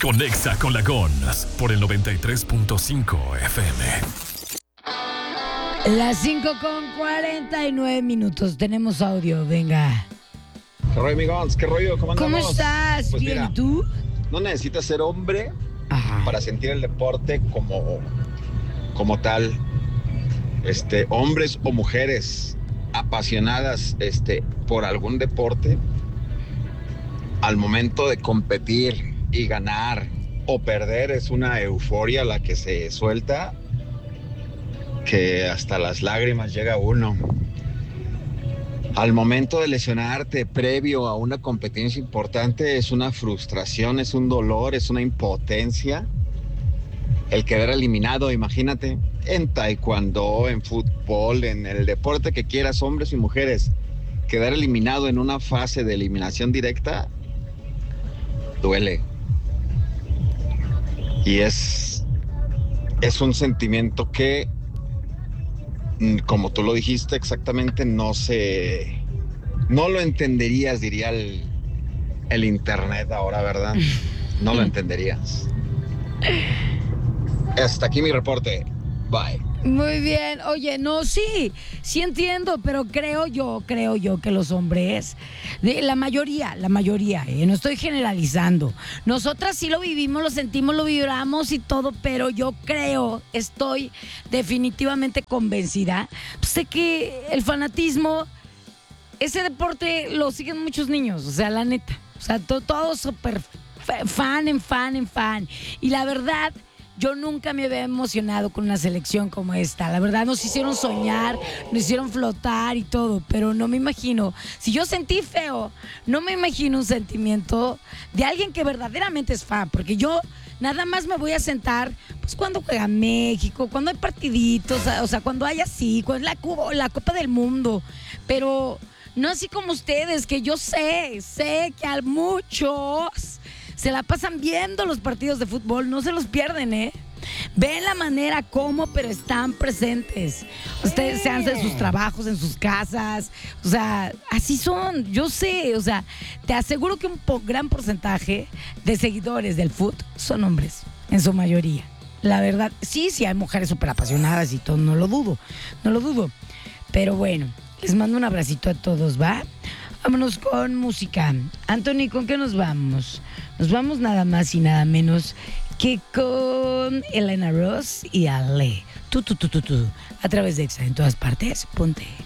Conexa con la Gons por el 93.5 FM. Las 5:49 tenemos audio, venga. ¿Qué rollo, mi Gons? ¿Qué rollo? ¿Cómo andamos? ¿Cómo estás? Pues ¿Bien? mira, ¿Y tú? no necesitas ser hombre Ajá. para sentir el deporte como tal. Hombres o mujeres apasionadas por algún deporte, al momento de competir y ganar o perder, es una euforia la que se suelta, que hasta las lágrimas llega uno. Al momento de lesionarte previo a una competencia importante, es una frustración, es un dolor, es una impotencia el quedar eliminado. Imagínate, en taekwondo, en fútbol, en el deporte que quieras, hombres y mujeres, quedar eliminado en una fase de eliminación directa duele. Y es un sentimiento que, como tú lo dijiste exactamente, no lo entenderías, diría el internet ahora, ¿verdad? No lo entenderías. Hasta aquí mi reporte. Bye. Muy bien. Oye, no, sí entiendo, pero creo yo que los hombres, la mayoría, no estoy generalizando. Nosotras sí lo vivimos, lo sentimos, lo vibramos y todo, pero yo estoy definitivamente convencida, pues, de que el fanatismo, ese deporte lo siguen muchos niños, o sea, la neta. O sea, todos súper fan. Y la verdad, yo nunca me había emocionado con una selección como esta. La verdad, nos hicieron soñar, nos hicieron flotar y todo, pero no me imagino. Si yo sentí feo, no me imagino un sentimiento de alguien que verdaderamente es fan, porque yo nada más me voy a sentar pues cuando juega México, cuando hay partiditos, o sea, cuando hay así, cuando es la Copa del Mundo, pero no así como ustedes, que yo sé que a muchos se la pasan viendo los partidos de fútbol, no se los pierden, ¿eh? Ven la manera como, pero están presentes. Ustedes se hacen sus trabajos en sus casas, o sea, así son, yo sé, o sea, te aseguro que un gran porcentaje de seguidores del fútbol son hombres, en su mayoría. La verdad, sí hay mujeres súper apasionadas y todo, no lo dudo, pero bueno, les mando un abracito a todos, ¿va? Vámonos con música. Anthony, ¿con qué nos vamos? Nos vamos nada más y nada menos que con Elena Ross y Ale. Tú. A través de Exa en todas partes, ponte.